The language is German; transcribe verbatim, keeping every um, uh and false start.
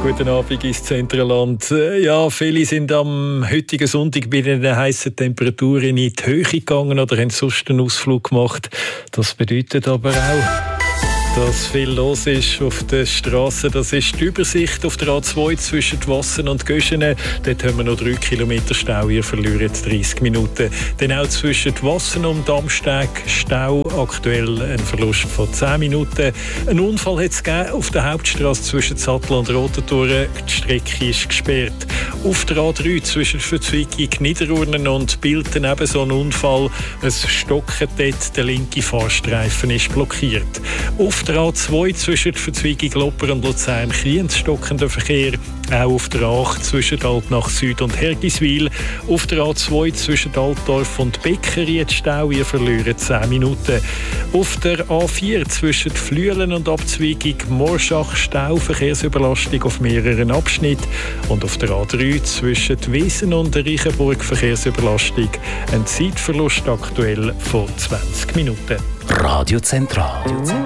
Guten Abend ins Zentralland. Ja, viele sind am heutigen Sonntag bei den heißen Temperaturen in die Höhe gegangen oder haben sonst einen Ausflug gemacht. Das bedeutet aber auch, dass viel los ist auf der Straße. Das ist die Übersicht auf der A zwei zwischen Wassen und Göschene. Dort haben wir noch drei Kilometer Stau. Ihr verliert dreißig Minuten. Dann auch zwischen Wassen und Damsteg Stau. Aktuell ein Verlust von zehn Minuten. Ein Unfall hat es gegeben auf der Hauptstraße zwischen Sattel und Rothenthurn. Die Strecke ist gesperrt. Auf der A drei zwischen Verzweigung Niederurnen und Bilten ebenso ein Unfall. Es stockt dort, der linke Fahrstreifen ist blockiert. Auf der A zwei zwischen Verzweigung Lopper und Luzern Kriens stockender Verkehr. Auch auf der A acht zwischen Altnach Süd und Hergiswil. Auf der A zwei zwischen Altdorf und Beckeri Stau. Ihr verliert zehn Minuten. Auf der A vier zwischen Flüelen und Abzweigung Morschach Stau. Verkehrsüberlastung auf mehreren Abschnitten. Und auf der A drei zwischen Wiesen und Reichenburg Verkehrsüberlastung. Ein Zeitverlust aktuell von zwanzig Minuten. Radio Zentral.